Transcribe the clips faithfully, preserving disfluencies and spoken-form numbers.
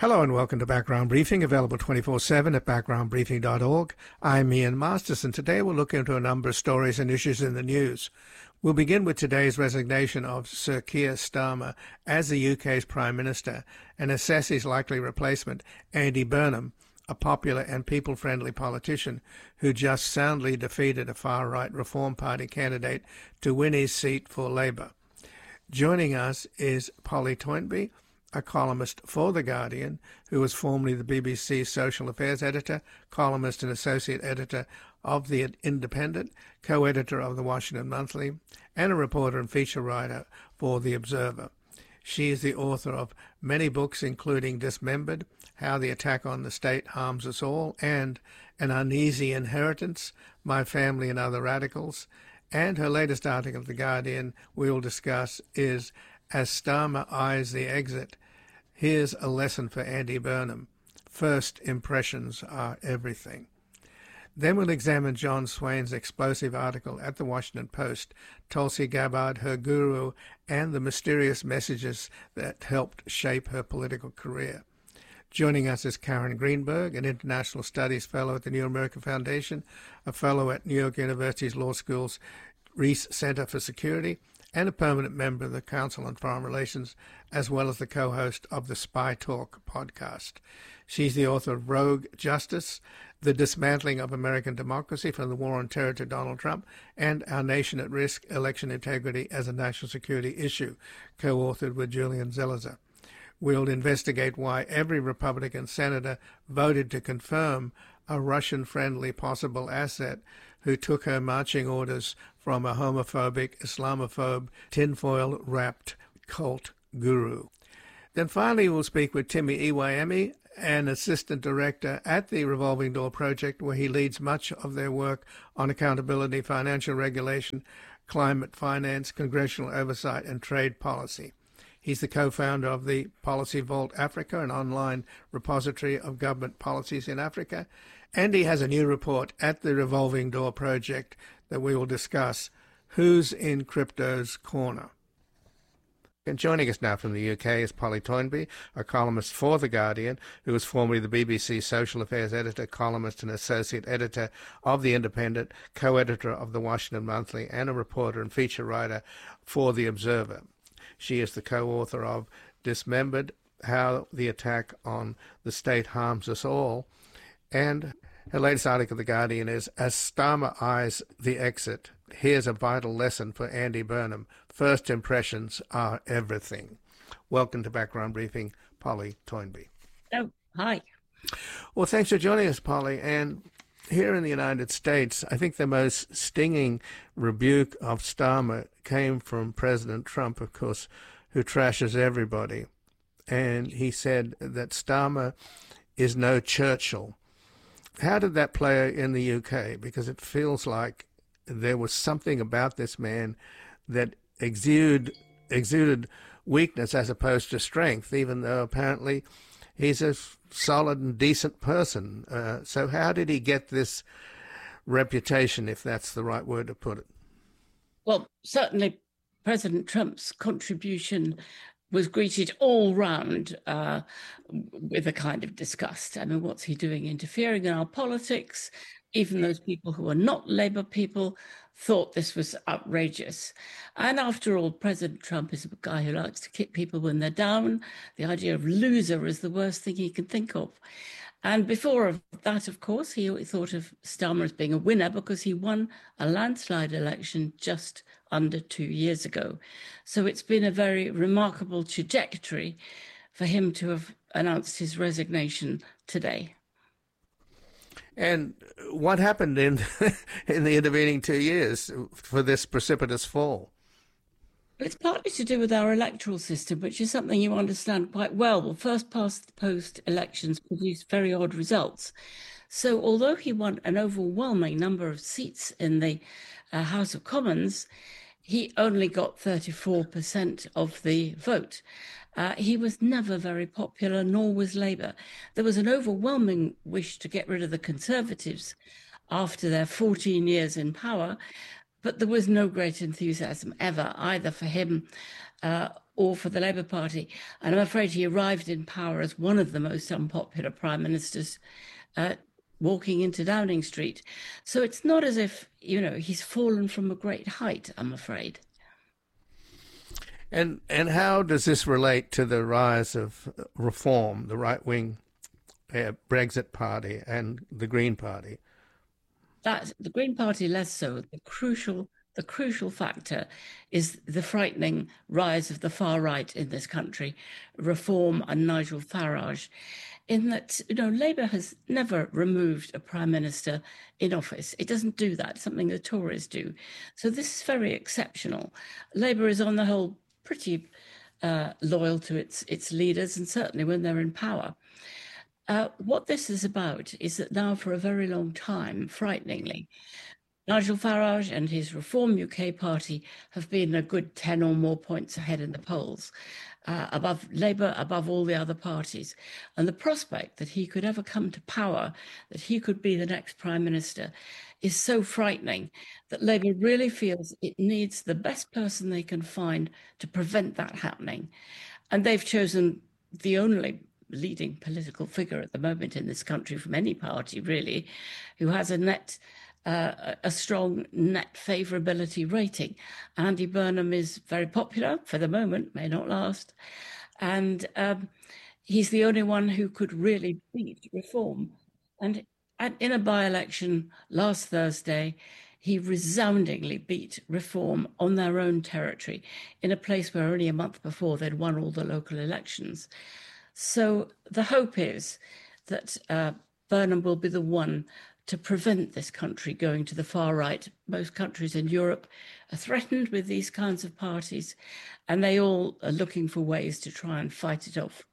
Hello and welcome to Background Briefing, available twenty-four seven at background briefing dot org. I'm Ian Masterson. Today we'll look into a number of stories and issues in the news. We'll begin with today's resignation of Sir Keir Starmer as the U K's Prime Minister and assess his likely replacement, Andy Burnham, a popular and people-friendly politician who just soundly defeated a far-right Reform Party candidate to win his seat for Labour. Joining us is Polly Toynbee, a columnist for The Guardian, who was formerly the B B C Social Affairs editor, columnist and associate editor of The Independent, co-editor of The Washington Monthly, and a reporter and feature writer for The Observer. She is the author of many books, including Dismembered, How the Attack on the State Harms Us All, and An Uneasy Inheritance, My Family and Other Radicals. And her latest article of The Guardian we will discuss is As Starmer Eyes the Exit, Here's a Lesson for Andy Burnham. First impressions are everything. Then we'll examine John Swain's explosive article at the Washington Post, Tulsi Gabbard, her guru, and the mysterious messages that helped shape her political career. Joining us is Karen Greenberg, an International Studies Fellow at the New America Foundation, a Fellow at New York University's Law School's Reese Center for Security, and a permanent member of the Council on Foreign Relations, as well as the co-host of the Spy Talk podcast. She's the author of Rogue Justice, The Dismantling of American Democracy from the War on Terror to Donald Trump, and Our Nation at Risk, Election Integrity as a National Security Issue, co-authored with Julian Zelizer. We'll investigate why every Republican senator voted to confirm a Russian-friendly possible asset who took her marching orders from a homophobic, Islamophobe, tinfoil-wrapped cult guru. Then finally we'll speak with Timi Iwayemi, an assistant director at the Revolving Door Project, where he leads much of their work on accountability, financial regulation, climate finance, congressional oversight, and trade policy. He's the co-founder of the Policy Vault Africa, an online repository of government policies in Africa. And he has a new report at the Revolving Door Project that we will discuss, Who's in Crypto's Corner? And joining us now from the U K is Polly Toynbee, a columnist for The Guardian, who was formerly the B B C Social Affairs editor, columnist and associate editor of The Independent, co-editor of The Washington Monthly, and a reporter and feature writer for The Observer. She is the co-author of Dismembered, How the Attack on the State Harms Us All, and her latest article, The Guardian, is As Starmer Eyes the Exit, Here's a Vital Lesson for Andy Burnham. First impressions are everything. Welcome to Background Briefing, Polly Toynbee. Oh, hi. Well, thanks for joining us, Polly. And here in the United States, I think the most stinging rebuke of Starmer came from President Trump, of course, who trashes everybody. And he said that Starmer is no Churchill. How did that play in the U K? Because it feels like there was something about this man that exuded, exuded weakness as opposed to strength, even though apparently he's a solid and decent person. Uh, so how did he get this reputation, if that's the right word to put it? Well, certainly President Trump's contribution was greeted all round uh, with a kind of disgust. I mean, what's he doing interfering in our politics? Even those people who are not Labour people thought this was outrageous. And after all, President Trump is a guy who likes to kick people when they're down. The idea of loser is the worst thing he can think of. And before that, of course, he thought of Starmer as being a winner because he won a landslide election just under two years ago. So it's been a very remarkable trajectory for him to have announced his resignation today. And what happened in in the intervening two years for this precipitous fall? It's partly to do with our electoral system, which is something you understand quite well. Well, first past the post elections produced very odd results. So although he won an overwhelming number of seats in the uh, House of Commons, he only got thirty-four percent of the vote. Uh, he was never very popular, nor was Labour. There was an overwhelming wish to get rid of the Conservatives after their fourteen years in power, but there was no great enthusiasm ever, either for him uh, or for the Labour Party. And I'm afraid he arrived in power as one of the most unpopular prime ministers uh, walking into Downing Street. So it's not as if, you know, he's fallen from a great height, I'm afraid. And and how does this relate to the rise of Reform, the right-wing uh, Brexit Party and the Green Party? That the Green Party less so. The crucial the crucial factor is the frightening rise of the far right in this country, Reform and Nigel Farage, in that, you know, Labour has never removed a prime minister in office. It doesn't do that, something the Tories do. So this is very exceptional. Labour is on the whole pretty uh, loyal to its its leaders, and certainly when they're in power. Uh, what this is about is that now for a very long time, frighteningly, Nigel Farage and his Reform U K party have been a good ten or more points ahead in the polls, uh, above Labour, above all the other parties. And the prospect that he could ever come to power, that he could be the next prime minister, is so frightening that Labour really feels it needs the best person they can find to prevent that happening. And they've chosen the only leading political figure at the moment in this country from any party, really, who has a net, uh, a strong net favourability rating. Andy Burnham is very popular for the moment, may not last, and um, he's the only one who could really beat Reform. And in a by-election last Thursday, he resoundingly beat Reform on their own territory, in a place where only a month before they'd won all the local elections. So the hope is that uh, Burnham will be the one to prevent this country going to the far right. Most countries in Europe are threatened with these kinds of parties, and they all are looking for ways to try and fight it off.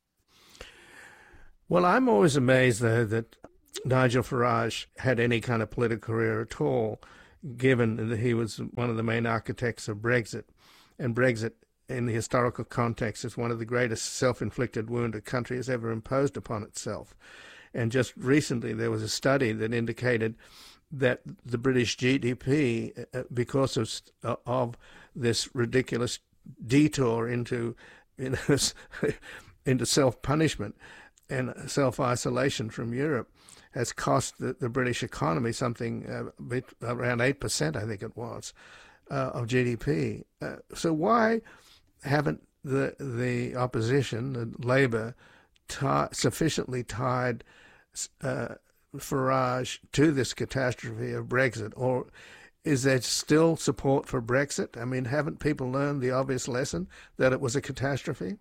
Well, I'm always amazed, though, that Nigel Farage had any kind of political career at all, given that he was one of the main architects of Brexit. And Brexit, in the historical context, is one of the greatest self-inflicted wound a country has ever imposed upon itself. And just recently there was a study that indicated that the British G D P, because of of this ridiculous detour into you know, into self-punishment and self-isolation from Europe, has cost the, the British economy something uh, around eight percent, I think it was, uh, of G D P. Uh, so why haven't the the opposition, the Labour, t- sufficiently tied uh, Farage to this catastrophe of Brexit? Or is there still support for Brexit? I mean, haven't people learned the obvious lesson that it was a catastrophe?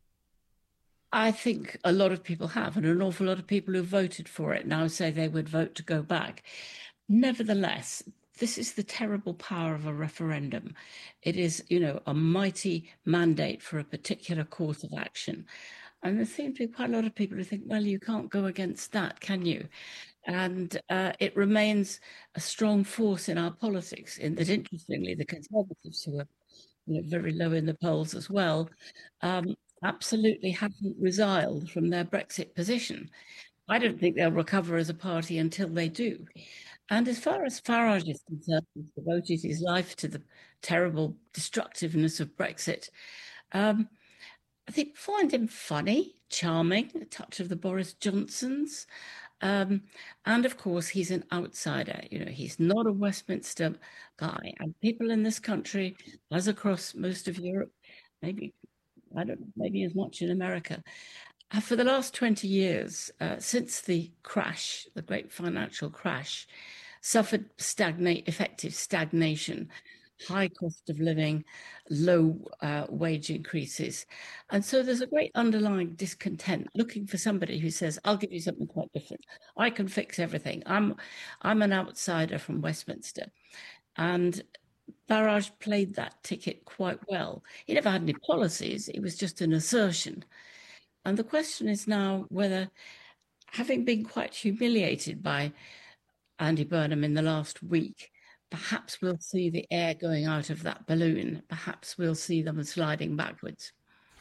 I think a lot of people have, and an awful lot of people who voted for it now say they would vote to go back. Nevertheless, this is the terrible power of a referendum. It is, you know, a mighty mandate for a particular course of action. And there seem to be quite a lot of people who think, well, you can't go against that, can you? And uh, it remains a strong force in our politics, in that, interestingly, the Conservatives, who are you know, very low in the polls as well, um, absolutely haven't resiled from their Brexit position. I don't think they'll recover as a party until they do. And as far as Farage is concerned, he's devoted his life to the terrible destructiveness of Brexit. Um, I think find him funny, charming, a touch of the Boris Johnsons. Um, and of course, he's an outsider. You know, he's not a Westminster guy. And people in this country, as across most of Europe, maybe, I don't know, maybe as much in America, have for the last twenty years, uh, since the crash, the great financial crash, suffered stagnate, effective stagnation, high cost of living, low uh, wage increases. And so there's a great underlying discontent, looking for somebody who says, I'll give you something quite different. I can fix everything. I'm, I'm an outsider from Westminster. And Farage played that ticket quite well. He never had any policies. It was just an assertion. And the question is now whether, having been quite humiliated by Andy Burnham in the last week, perhaps we'll see the air going out of that balloon. Perhaps we'll see them sliding backwards.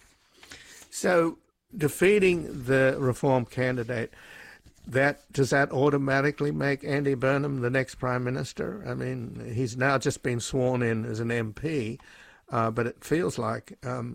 So defeating the Reform candidate, that does that automatically make Andy Burnham the next Prime Minister? I mean, he's now just been sworn in as an M P, uh, but it feels like um,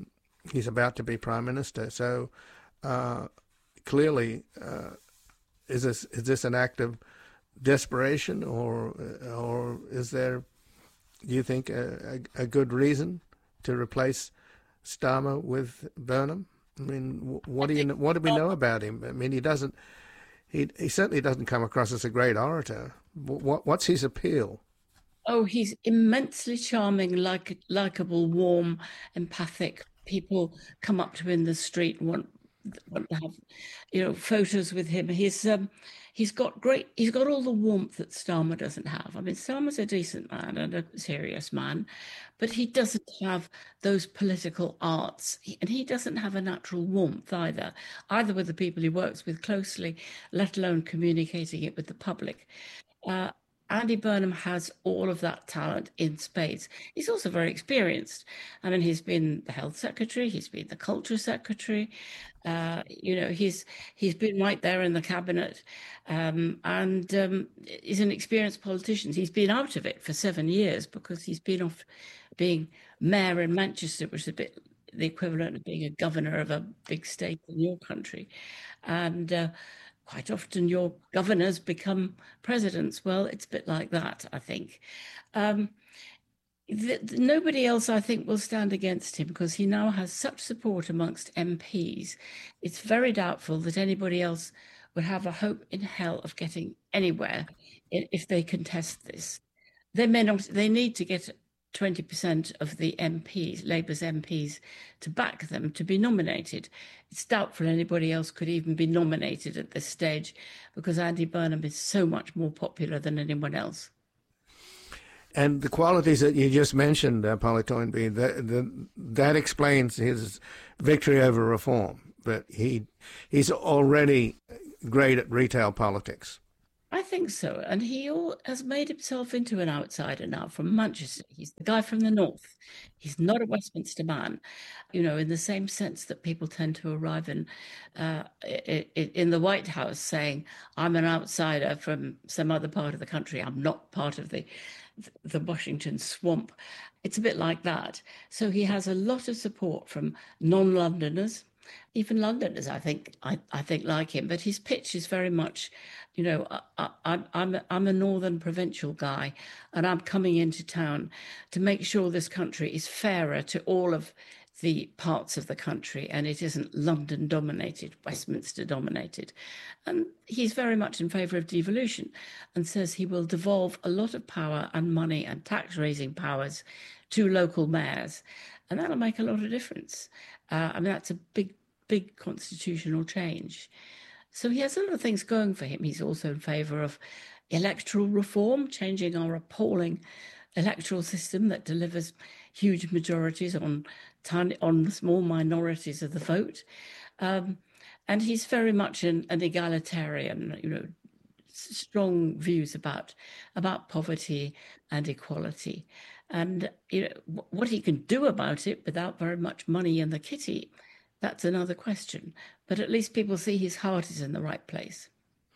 he's about to be prime minister. So uh, clearly, uh, is this is this an act of desperation, or or is there, do you think, a, a, a good reason to replace Starmer with Burnham? I mean, what do you what do we know about him? I mean, he doesn't he he certainly doesn't come across as a great orator. What what's his appeal? Oh, he's immensely charming, like likable, warm, empathic. People come up to him in the street and want want to have, you know, photos with him. He's um, he's got great. He's got all the warmth that Starmer doesn't have. I mean, Starmer's a decent man and a serious man, but he doesn't have those political arts, and he doesn't have a natural warmth either, either with the people he works with closely, let alone communicating it with the public. Uh, Andy Burnham has all of that talent in spades. He's also very experienced. I mean, he's been the health secretary, he's been the culture secretary. Uh, you know, he's he's been right there in the cabinet, um, and um, he's an experienced politician. He's been out of it for seven years because he's been off being mayor in Manchester, which is a bit the equivalent of being a governor of a big state in your country, and. Uh, Quite often your governors become presidents. Well, it's a bit like that, I think. Um, the, the, nobody else, I think, will stand against him because he now has such support amongst M Ps. It's very doubtful that anybody else would have a hope in hell of getting anywhere if they contest this. They may not, they need to get twenty percent of the M Ps, Labour's M Ps, to back them to be nominated. It's doubtful anybody else could even be nominated at this stage because Andy Burnham is so much more popular than anyone else. And the qualities that you just mentioned, uh, Polly Toynbee, that, that, that explains his victory over reform. But he he's already great at retail politics. I think so. And he all, has made himself into an outsider now from Manchester. He's the guy from the north. He's not a Westminster man, you know, in the same sense that people tend to arrive in uh, in the White House saying, I'm an outsider from some other part of the country. I'm not part of the the Washington swamp. It's a bit like that. So he has a lot of support from non-Londoners. Even Londoners, I think, I, I think like him, but his pitch is very much, you know, I, I, I'm I'm a northern provincial guy, and I'm coming into town to make sure this country is fairer to all of the parts of the country, and it isn't London dominated, Westminster dominated. And he's very much in favour of devolution, and says he will devolve a lot of power and money and tax raising powers to local mayors, and that'll make a lot of difference. Uh, I mean, that's a big, big constitutional change. So he has a lot of things going for him. He's also in favour of electoral reform, changing our appalling electoral system that delivers huge majorities on tiny, on small minorities of the vote. Um, and he's very much an, an egalitarian, you know, strong views about about poverty and equality. And you know what he can do about it without very much money in the kitty, that's another question. But at least people see his heart is in the right place.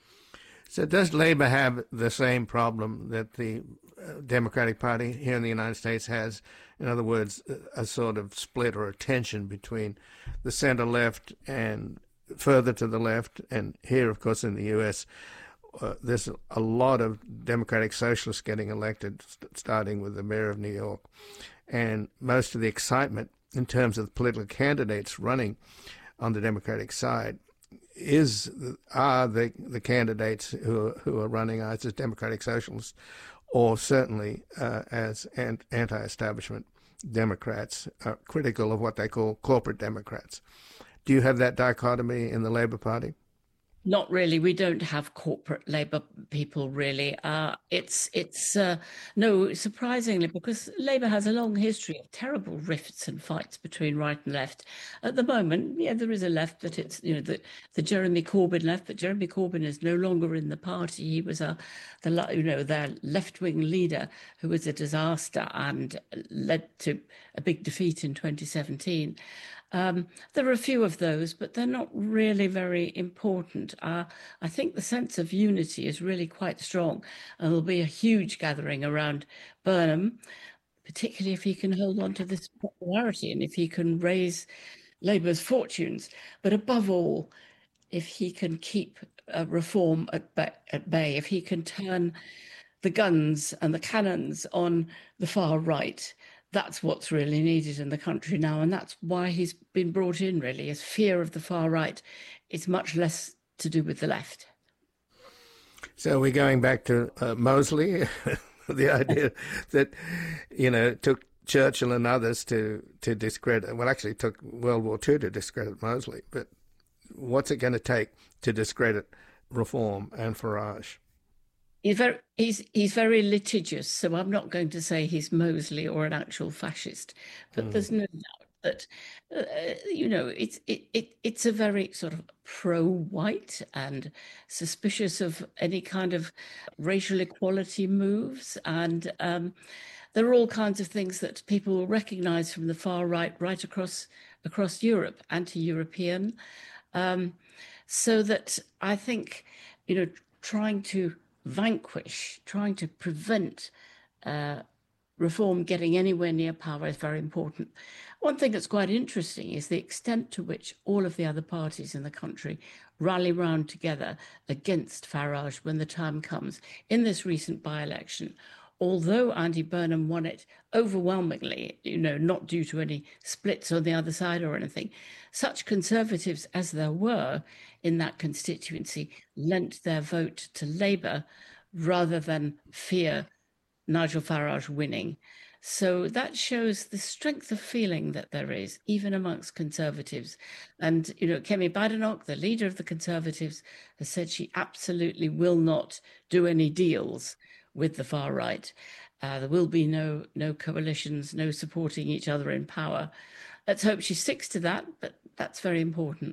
So does Labour have the same problem that the Democratic Party here in the United States has? In other words, a sort of split or a tension between the center-left and further to the left. And here, of course, in the U S, uh, there's a lot of Democratic socialists getting elected, st- starting with the mayor of New York. And most of the excitement in terms of the political candidates running on the Democratic side is are the the candidates who who are running as Democratic socialists, or certainly uh, as an, anti-establishment Democrats, uh, critical of what they call corporate Democrats. Do you have that dichotomy in the Labour Party? Not really. We don't have corporate Labour people, really. Uh, it's, it's uh, no, surprisingly, because Labour has a long history of terrible rifts and fights between right and left. At the moment, yeah, there is a left, but it's, you know, the, the Jeremy Corbyn left, but Jeremy Corbyn is no longer in the party. He was a, the, you know, their left-wing leader who was a disaster and led to a big defeat in twenty seventeen. Um, there are a few of those, but they're not really very important. Uh, I think the sense of unity is really quite strong, and there'll be a huge gathering around Burnham. particularly if he can hold on to this popularity and if he can raise Labour's fortunes. But above all, if he can keep uh, reform at bay, at bay, if he can turn the guns and the cannons on the far right, that's what's really needed in the country now. And that's why he's been brought in, really, as fear of the far right is much less to do with the left. So we're going back to uh, Mosley, the idea that, you know, it took Churchill and others to, to discredit, well, actually it took World War Two to discredit Mosley, but what's it going to take to discredit Reform and Farage? He's very, he's, he's very litigious, so I'm not going to say he's Mosley or an actual fascist, but mm. there's no doubt that, uh, you know, it's it, it it's a very sort of pro-white and suspicious of any kind of racial equality moves. And um, there are all kinds of things that people recognize from the far right, right across across Europe, anti-European. Um, so that I think, you know, trying to vanquish, trying to prevent uh, Reform getting anywhere near power is very important. One thing that's quite interesting is the extent to which all of the other parties in the country rally round together against Farage when the time comes. In this recent by-election, although Andy Burnham won it overwhelmingly, you know, not due to any splits on the other side or anything, such Conservatives as there were in that constituency lent their vote to Labour rather than fear Nigel Farage winning. So that shows the strength of feeling that there is, even amongst Conservatives. And, you know, Kemi Badenoch, the leader of the Conservatives, has said she absolutely will not do any deals with the far right. Uh, there will be no no coalitions, no supporting each other in power. Let's hope she sticks to that, but that's very important.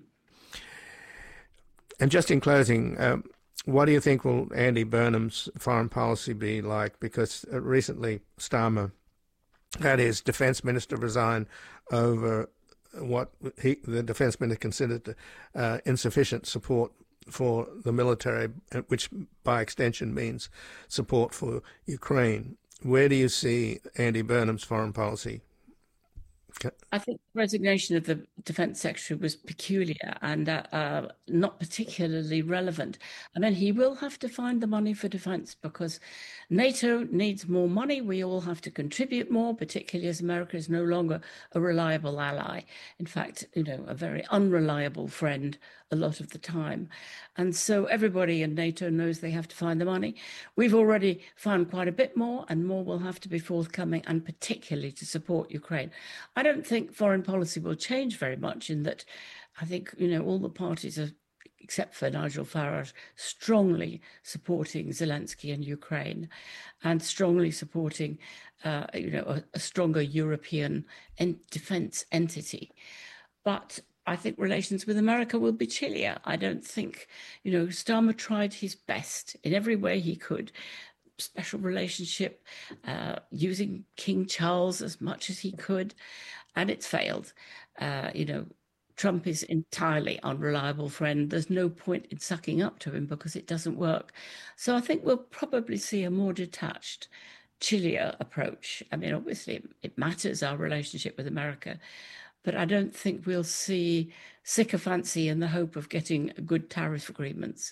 And just in closing, um, what do you think will Andy Burnham's foreign policy be like? Because uh, recently Starmer had his defence minister resign over what he, the defence minister considered uh, insufficient support for the military, which by extension means support for Ukraine. Where do you see Andy Burnham's foreign policy? I think the resignation of the Defence Secretary was peculiar and uh, uh, not particularly relevant. I mean, he will have to find the money for defence because NATO needs more money. We all have to contribute more, particularly as America is no longer a reliable ally. In fact, you know, a very unreliable friend a lot of the time. And so everybody in NATO knows they have to find the money. We've already found quite a bit more, and more will have to be forthcoming, and particularly to support Ukraine. I don't think foreign policy will change very much in that I think, you know, all the parties are, except for Nigel Farage, strongly supporting Zelensky and Ukraine and strongly supporting, uh, you know, a, a stronger European en- defence entity. But I think relations with America will be chillier. I don't think, you know, Starmer tried his best in every way he could. Special relationship, uh, using King Charles as much as he could, and it's failed. Uh, you know, Trump is entirely unreliable friend. There's no point in sucking up to him because it doesn't work. So I think we'll probably see a more detached, chillier approach. I mean, obviously it matters, our relationship with America, but I don't think we'll see sycophancy in the hope of getting good tariff agreements.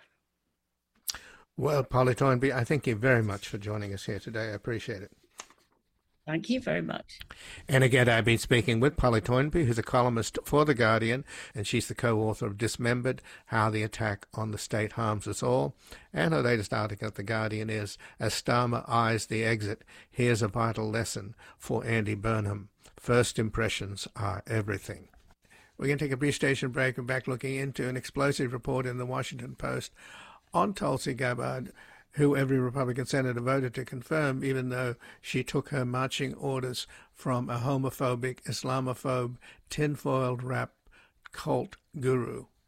Well, Polly Toynbee, I thank you very much for joining us here today. I appreciate it. Thank you very much. And again, I've been speaking with Polly Toynbee, who's a columnist for The Guardian, and she's the co-author of Dismembered, How the Attack on the State Harms Us All. And her latest article at The Guardian is, As Starmer Eyes the Exit, Here's a Vital Lesson for Andy Burnham. First impressions are everything. We're going to take a brief station break and back looking into an explosive report in the Washington Post on Tulsi Gabbard, who every Republican senator voted to confirm, even though she took her marching orders from a homophobic, Islamophobe, tinfoiled wrap cult guru.